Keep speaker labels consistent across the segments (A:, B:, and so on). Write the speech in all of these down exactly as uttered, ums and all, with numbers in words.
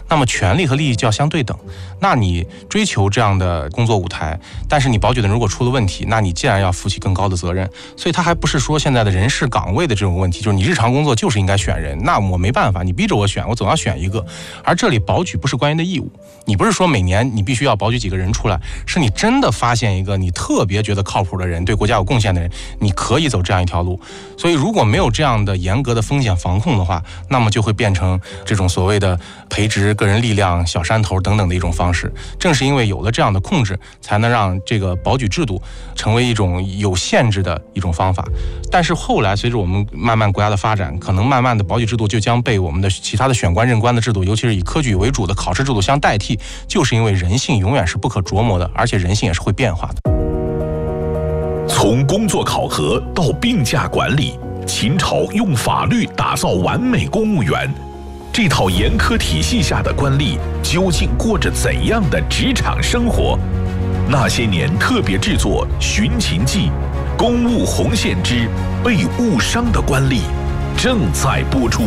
A: 那么权利和利益就要相对等。那你追求这样的工作舞台，但是你保举的人如果出了问题，那你既然要负起更高的责任。所以它还不是说现在的人事岗位的这种问题，就是你日常工作就是应该选人，那我没办法，你逼着我选，我总要选一个。而这里保举不是官员的义务，你不是说每年你必须要保举几个人出来，是你真的发现一个你特别觉得靠谱的人，对国家有贡献的人，你可以走这样一条路。所以如果没有这样的严格的风险防控的话，那么就会变成这种所谓的培植个人力量、小山头等等的一种方式。正是因为有了这样的控制，才能让这个保举制度成为一种有限制的一种方法。但是后来随着我们慢慢国家的发展，可能慢慢的保举制度就将被我们的其他的选官任官的制度，尤其是以科举为主的考试制度相代替，就是因为人性永远是不可琢磨的，而且人性也是会变化的。
B: 从工作考核到病假管理，秦朝用法律打造完美公务员，这套严苛体系下的官吏究竟过着怎样的职场生活？那些年特别制作《寻秦记》，公务红线之被误伤的官吏正在播出。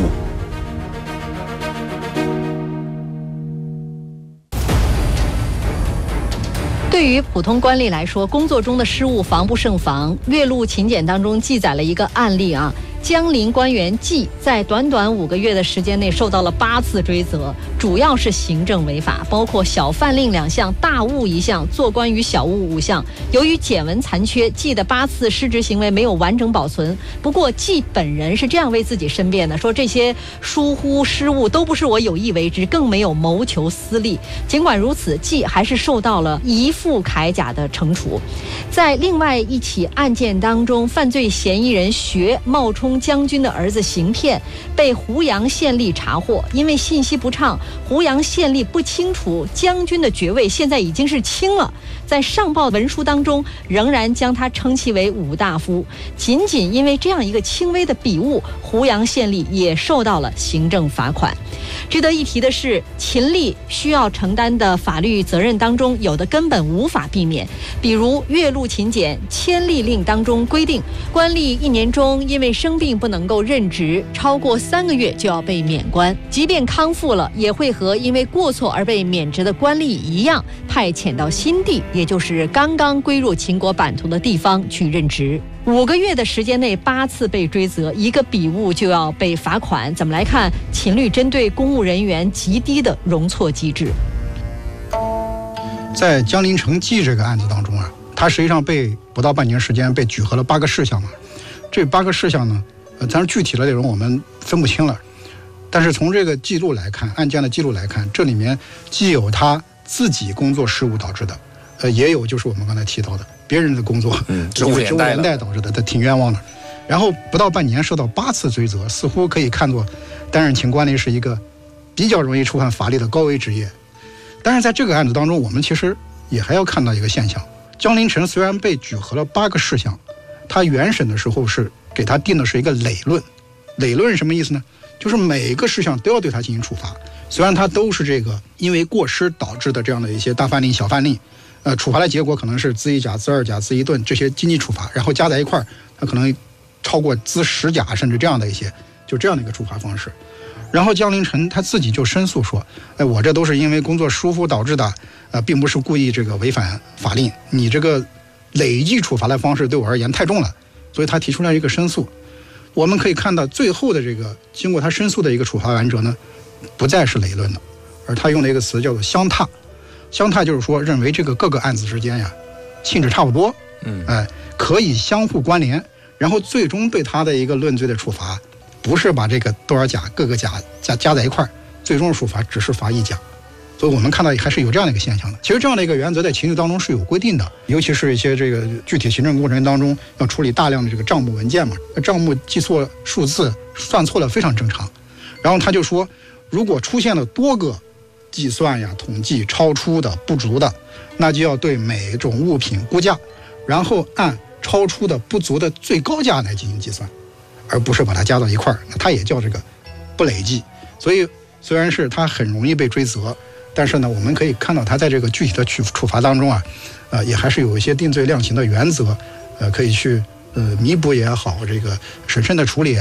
C: 对于普通官吏来说，工作中的失误防不胜防。岳麓秦简当中记载了一个案例啊，江陵官员季在短短五个月的时间内受到了八次追责，主要是行政违法，包括小犯令两项、大误一项、做官于小误五项。由于简文残缺，季的八次失职行为没有完整保存。不过季本人是这样为自己申辩的，说这些疏忽失误都不是我有意为之，更没有谋求私利。尽管如此，季还是受到了移付铠甲的惩处。在另外一起案件当中，犯罪嫌疑人学冒充将军的儿子行骗，被湖阳县吏查获。因为信息不畅，湖阳县吏不清楚将军的爵位现在已经是卿了，在上报文书当中仍然将他称其为武大夫。仅仅因为这样一个轻微的笔误，湖阳县吏也受到了行政罚款。值得一提的是，秦吏需要承担的法律责任当中，有的根本无法避免。比如岳麓秦简迁吏令当中规定，官吏一年中因为生病不能够任职，超过三个月就要被免官，即便康复了，也会和因为过错而被免职的官吏一样，派遣到新地，也就是刚刚归入秦国版图的地方去任职。五个月的时间内八次被追责，一个笔误就要被罚款。怎么来看秦律针对公务人员极低的容错机制？
D: 在江陵城记这个案子当中啊，他实际上被不到半年时间被举核了八个事项嘛。这八个事项呢，呃，当然具体的内容我们分不清了。但是从这个记录来看，案件的记录来看，这里面既有他自己工作失误导致的，呃，也有就是我们刚才提到的别人的工作
E: 嗯，
D: 职务职务连带导致的，他挺冤枉的。然后不到半年受到八次追责，似乎可以看作担任秦官吏是一个比较容易触犯法律的高危职业。但是在这个案子当中，我们其实也还要看到一个现象：江陵城虽然被举核了八个事项，他原审的时候是给他定的是一个累论。累论是什么意思呢？就是每一个事项都要对他进行处罚。虽然他都是这个因为过失导致的这样的一些大犯令、小犯令，呃，处罚的结果可能是资一甲、资二甲、资一顿这些经济处罚，然后加在一块儿，他可能超过资十甲，甚至这样的一些，就这样的一个处罚方式。然后江陵城他自己就申诉说，哎，我这都是因为工作疏忽导致的，呃，并不是故意这个违反法令，你这个累计处罚的方式对我而言太重了，所以他提出来一个申诉。我们可以看到最后的这个经过他申诉的一个处罚原则呢，不再是累论的，而他用了一个词叫做相踏。相踏就是说认为这个各个案子之间呀性质差不多，嗯，哎，可以相互关联，然后最终对他的一个论罪的处罚，不是把这个多少甲各个甲加加在一块儿，最终的处罚只是罚一甲。所以我们看到还是有这样的一个现象的。其实这样的一个原则在秦律当中是有规定的，尤其是一些这个具体行政过程当中要处理大量的这个账目文件嘛，账目记错数字、算错了非常正常。然后他就说，如果出现了多个计算呀、统计超出的、不足的，那就要对每种物品估价，然后按超出的、不足的最高价来进行计算，而不是把它加到一块儿。那它也叫这个不累计。所以虽然是它很容易被追责，但是呢，我们可以看到他在这个具体的处处罚当中啊，呃，也还是有一些定罪量刑的原则，呃，可以去呃弥补也好，这个审慎的处理也好。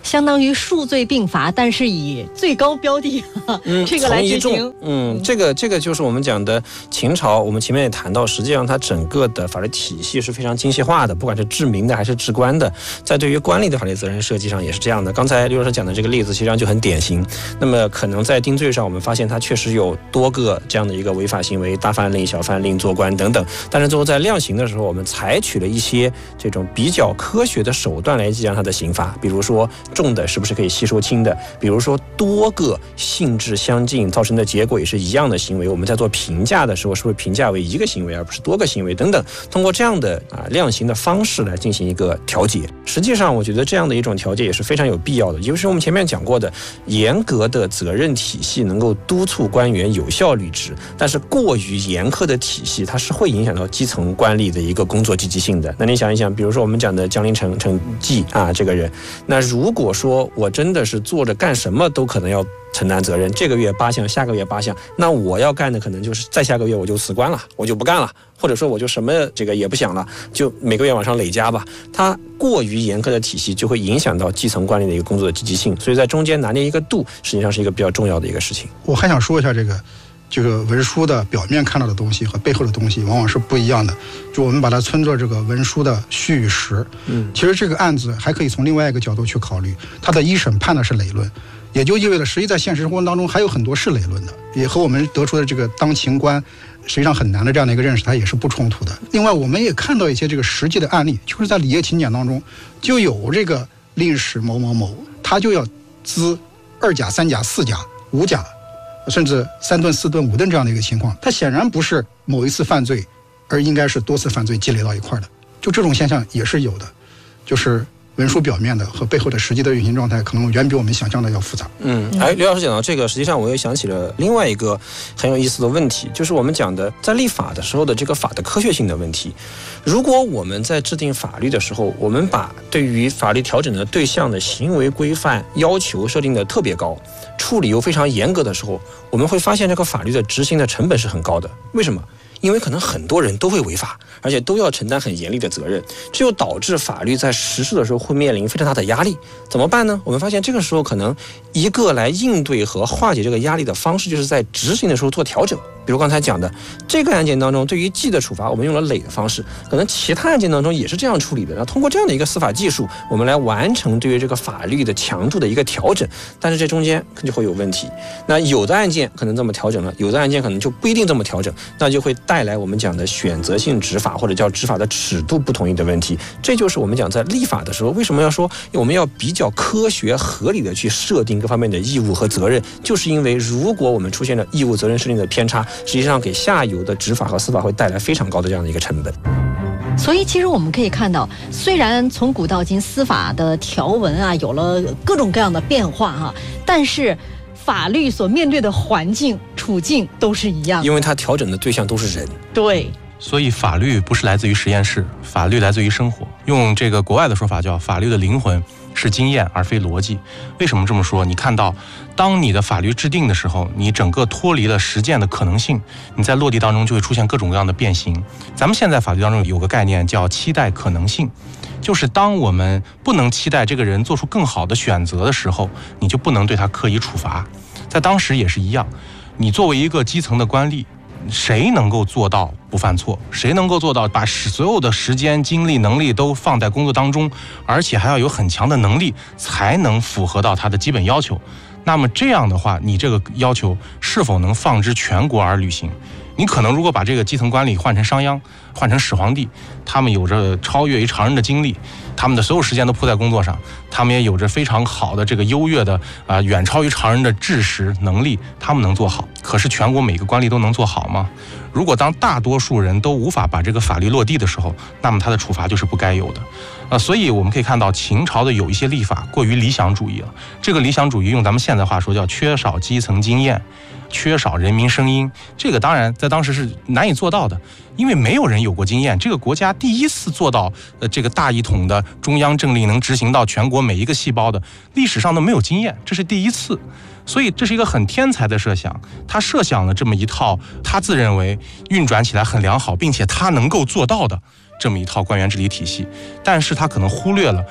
C: 相当于数罪并罚，但是以最高标的、啊嗯、这个来执行。
E: 嗯，这个这个就是我们讲的秦朝。我们前面也谈到，实际上它整个的法律体系是非常精细化的，不管是治民的还是治官的，在对于官吏的法律责任设计上也是这样的。刚才刘老师讲的这个例子，实际上就很典型。那么可能在定罪上，我们发现它确实有多个这样的一个违法行为，大犯令、小犯令、做官等等。但是最后在量刑的时候，我们采取了一些这种比较科学的手段来计量它的刑罚，比如说重的是不是可以吸收轻的，比如说多个性质相近造成的结果也是一样的行为，我们在做评价的时候是不是评价为一个行为而不是多个行为等等，通过这样的啊量刑的方式来进行一个调节。实际上我觉得这样的一种调节也是非常有必要的，也就是我们前面讲过的，严格的责任体系能够督促官员有效履职，但是过于严苛的体系它是会影响到基层官吏的一个工作积极性的。那你想一想，比如说我们讲的江陵城城计啊这个人，那如果说我真的是做着干什么都可能要承担责任，这个月八项，下个月八项，那我要干的可能就是再下个月我就辞官了，我就不干了，或者说我就什么这个也不想了，就每个月往上累加吧。它过于严苛的体系就会影响到基层官吏的一个工作的积极性，所以在中间拿捏一个度，实际上是一个比较重要的一个事情。
D: 我还想说一下这个这个文书的表面看到的东西和背后的东西往往是不一样的，就我们把它称作这个文书的虚与实。嗯，其实这个案子还可以从另外一个角度去考虑，它的一审判的是累论，也就意味着实际在现实生活当中还有很多是累论的，也和我们得出的这个当情官实际上很难的这样的一个认识它也是不冲突的。另外我们也看到一些这个实际的案例，就是在礼业勤俭当中就有这个令史某某某他就要资二甲三甲四甲五甲甚至三吨四吨五吨这样的一个情况，它显然不是某一次犯罪，而应该是多次犯罪积累到一块的，就这种现象也是有的，就是文书表面的和背后的实际的运行状态可能远比我们想象的要复杂。
E: 嗯，哎，刘老师讲到这个，实际上我又想起了另外一个很有意思的问题，就是我们讲的在立法的时候的这个法的科学性的问题。如果我们在制定法律的时候，我们把对于法律调整的对象的行为规范要求设定的特别高，处理又非常严格的时候，我们会发现这个法律的执行的成本是很高的。为什么？因为可能很多人都会违法，而且都要承担很严厉的责任，这就导致法律在实施的时候会面临非常大的压力。怎么办呢？我们发现这个时候可能一个来应对和化解这个压力的方式，就是在执行的时候做调整。比如刚才讲的这个案件当中，对于记的处罚我们用了累的方式，可能其他案件当中也是这样处理的。那通过这样的一个司法技术，我们来完成对于这个法律的强度的一个调整，但是这中间就会有问题。那有的案件可能这么调整了，有的案件可能就不一定这么调整，那就会带来我们讲的选择性执法或者叫执法的尺度不统一的问题。这就是我们讲在立法的时候为什么要说我们要比较科学合理的去设定各方面的义务和责任，就是因为如果我们出现了义务责任设定的偏差，实际上给下游的执法和司法会带来非常高的这样的一个成本。
C: 所以其实我们可以看到，虽然从古到今司法的条文啊有了各种各样的变化哈、啊，但是法律所面对的环境处境都是一样的，
E: 因为它调整的对象都是人。
C: 对，
A: 所以法律不是来自于实验室，法律来自于生活。用这个国外的说法叫法律的灵魂是经验而非逻辑。为什么这么说？你看到当你的法律制定的时候，你整个脱离了实践的可能性，你在落地当中就会出现各种各样的变形。咱们现在法律当中有个概念叫期待可能性，就是当我们不能期待这个人做出更好的选择的时候，你就不能对他刻意处罚。在当时也是一样，你作为一个基层的官吏，谁能够做到不犯错？谁能够做到把所有的时间、精力、能力都放在工作当中，而且还要有很强的能力，才能符合到他的基本要求？那么这样的话，你这个要求是否能放之全国而履行？你可能如果把这个基层官吏换成商鞅，换成始皇帝，他们有着超越于常人的精力，他们的所有时间都扑在工作上，他们也有着非常好的这个优越的啊、呃，远超于常人的知识能力，他们能做好。可是全国每个官吏都能做好吗？如果当大多数人都无法把这个法律落地的时候，那么他的处罚就是不该有的。呃，所以我们可以看到秦朝的有一些立法过于理想主义了。这个理想主义用咱们现在话说叫缺少基层经验，缺少人民声音。这个当然在当时是难以做到的，因为没有人有过经验。这个国家第一次做到呃这个大一统的中央政令能执行到全国每一个细胞的，历史上都没有经验，这是第一次。所以这是一个很天才的设想，他设想了这么一套他自认为运转起来很良好并且他能够做到的这么一套官员治理体系，但是他可能忽略了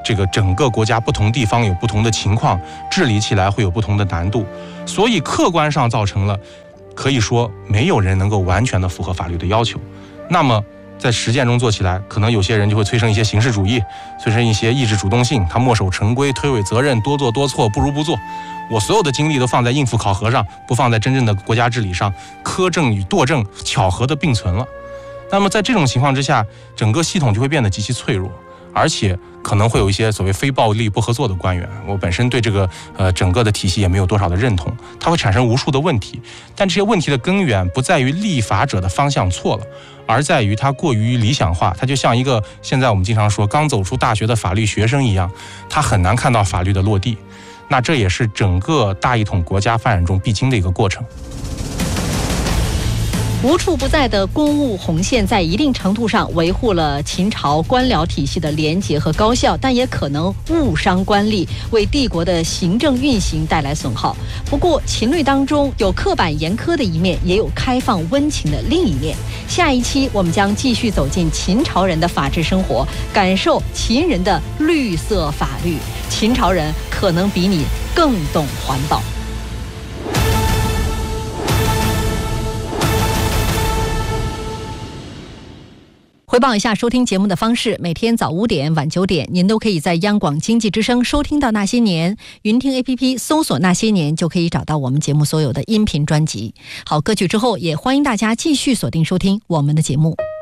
A: 这个整个国家不同地方有不同的情况，治理起来会有不同的难度，所以客观上造成了可以说没有人能够完全的符合法律的要求。那么在实践中做起来，可能有些人就会催生一些形式主义，催生一些意志主动性，他墨守成规，推诿责任，多做多错，不如不做。我所有的精力都放在应付考核上，不放在真正的国家治理上，苛政与惰政巧合的并存了。那么在这种情况之下，整个系统就会变得极其脆弱，而且可能会有一些所谓非暴力不合作的官员。我本身对这个呃整个的体系也没有多少的认同，它会产生无数的问题。但这些问题的根源不在于立法者的方向错了，而在于它过于理想化。它就像一个现在我们经常说刚走出大学的法律学生一样，他很难看到法律的落地。那这也是整个大一统国家发展中必经的一个过程。
C: 无处不在的公务红线在一定程度上维护了秦朝官僚体系的廉洁和高效，但也可能误伤官吏，为帝国的行政运行带来损耗。不过秦律当中有刻板严苛的一面，也有开放温情的另一面。下一期我们将继续走进秦朝人的法治生活，感受秦人的绿色法律。秦朝人可能比你更懂环保。回报一下收听节目的方式，每天早五点晚九点您都可以在央广经济之声收听到那些年，云听 A P P 搜索那些年就可以找到我们节目所有的音频专辑。好，歌曲之后也欢迎大家继续锁定收听我们的节目。